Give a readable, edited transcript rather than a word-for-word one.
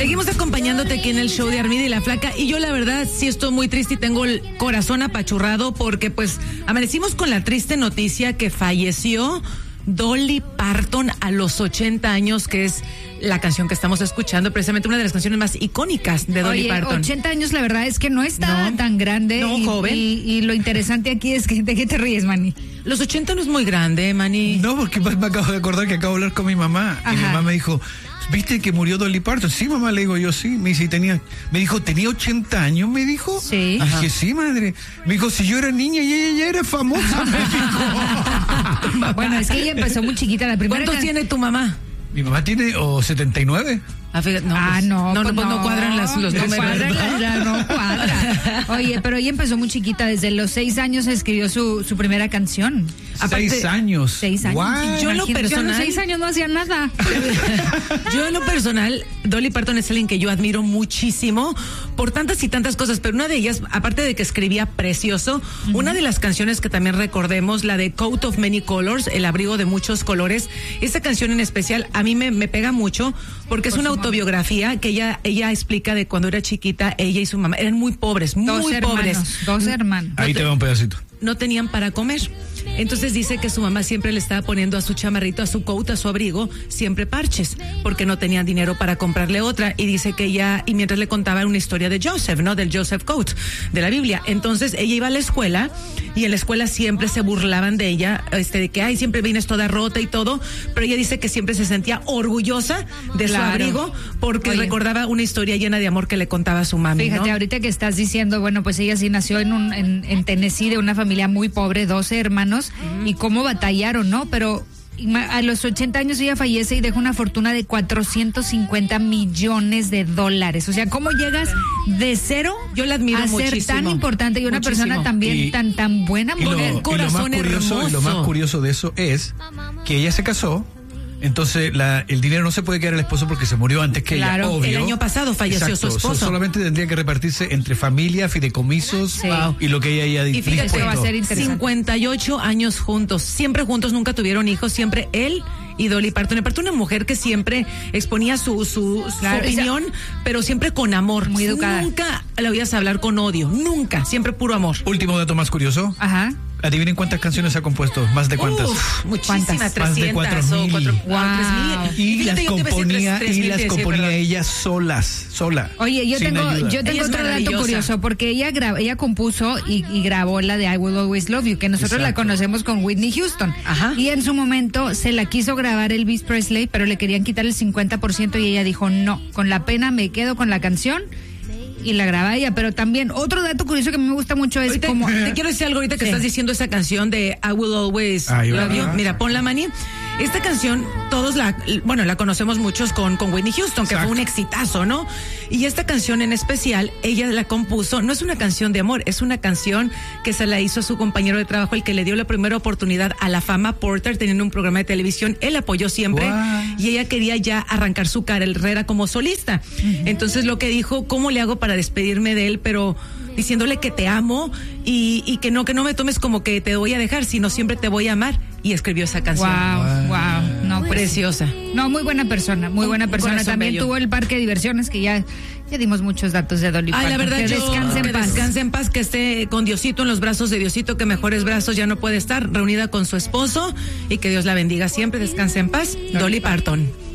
Seguimos acompañándote aquí en el show de Armida y la Flaca, y yo la verdad sí estoy muy triste y tengo el corazón apachurrado porque pues amanecimos con la triste noticia que falleció Dolly Parton a los 80 años, que es la canción que estamos escuchando, precisamente una de las canciones más icónicas de Dolly Parton. 80 años, la verdad es que no está tan grande. No, joven. Y lo interesante aquí es que, ¿de qué te ríes, Manny? Los 80 no es muy grande, Manny. No, porque me acabo de acordar que acabo de hablar con mi mamá. Ajá. Y mi mamá me dijo, ¿viste que murió Dolly Parton? Sí, mamá, le digo yo, sí. Me dice, tenía 80 años, me dijo. Sí. Y dije, sí, madre. Me dijo, si yo era niña y ella ya era famosa, me dijo. Bueno, es que ella empezó muy chiquita. La primera ¿Cuántos tiene tu mamá? Mi mamá tiene 79. Ah, fíjate, no cuadran los números. No cuadra. Oye, pero ella empezó muy chiquita. Desde los 6 años escribió su primera canción. 6 años. 6 años. Wow. Yo en lo personal, yo a los 6 años no hacía nada. Yo en lo personal, Dolly Parton es alguien que yo admiro muchísimo por tantas y tantas cosas, pero una de ellas, aparte de que escribía precioso, una de las canciones que también recordemos, la de Coat of Many Colors, el abrigo de muchos colores, esa canción en especial a mí me pega mucho porque es una autobiografía que ella explica de cuando era chiquita, ella y su mamá eran muy pobres, pobres. Dos hermanos. Ahí te va un pedacito. No tenían para comer. Entonces dice que su mamá siempre le estaba poniendo a su chamarrito, a su coat, a su abrigo, siempre parches, porque no tenían dinero para comprarle otra. Y dice que ella, y mientras le contaba una historia de Joseph, ¿no? Del Joseph Coat, de la Biblia. Entonces ella iba a la escuela, y en la escuela siempre se burlaban de ella, de que, siempre vienes toda rota y todo, pero ella dice que siempre se sentía orgullosa de su abrigo, porque recordaba una historia llena de amor que le contaba a su mami. Fíjate, ¿no? ahorita que estás diciendo, bueno, pues ella sí nació en Tennessee, de una familia muy pobre, 12 hermanos, y cómo batallaron, ¿no? Pero a los 80 años ella fallece y deja una fortuna de $450 millones. O sea, ¿cómo llegas de cero Yo la admiro a ser muchísimo, tan importante y una persona también tan buena? Y lo corazón y lo más curioso de eso es que ella se casó. Entonces el dinero no se puede quedar al esposo porque se murió antes que ella, obvio. El año pasado falleció su esposo. Solamente tendría que repartirse entre familia, fideicomisos y lo que ella haya Y fíjate que va a ser interesante. 58 años juntos, siempre juntos, nunca tuvieron hijos, siempre él y Dolly Parton. Aparte, una mujer que siempre exponía su opinión, pero siempre con amor. Muy educada. Nunca la oías hablar con odio, nunca, siempre puro amor. Último dato más curioso. Ajá. Adivinen cuántas canciones ha compuesto. ¿Más de cuántas? Muchísimas, 300 Más de 4,000. o 4,000. Y las componía ella sola. Oye, yo tengo Ella es otro dato maravillosa. curioso, porque ella compuso y grabó la de I Will Always Love You, que nosotros la conocemos con Whitney Houston. Ajá. Y en su momento se la quiso grabar Elvis Presley, pero le querían quitar el 50% y ella dijo, no, con la pena me quedo con la canción. Y la graba ella, pero también otro dato curioso que a mí me gusta mucho es ahorita, como... Te quiero decir algo ahorita que estás diciendo esa canción de I Will Always Love You. Mira, ponla, Manny. Esta canción, todos la conocemos muchos con Whitney Houston, que fue un exitazo, ¿no? Y esta canción en especial, ella la compuso, no es una canción de amor, es una canción que se la hizo a su compañero de trabajo, el que le dio la primera oportunidad a la fama, Porter, teniendo un programa de televisión. Él apoyó siempre y ella quería ya arrancar su carrera como solista. Entonces lo que dijo, ¿cómo le hago para despedirme de él? Pero diciéndole que te amo y que no me tomes como que te voy a dejar, sino siempre te voy a amar. Y escribió esa canción. Wow. No, pues, preciosa. No, muy buena persona, muy buena persona. También bello. tuvo el parque de diversiones, que ya dimos muchos datos de Dolly Parton. La verdad, que descanse en paz, que esté con Diosito, en los brazos de Diosito, que mejores brazos ya no puede estar, reunida con su esposo, y que Dios la bendiga siempre. Descanse en paz, Dolly Parton.